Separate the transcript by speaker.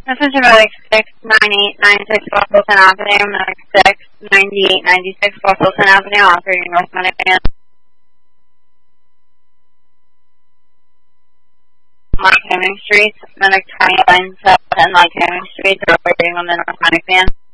Speaker 1: This is Medic 69896 West Wilson Avenue, Medic 69896 West Wilson Avenue, operating North Medic Van. Mike Hemming Street, Medic 29 South and Mike Hemming Street, operating on the North Medic Van.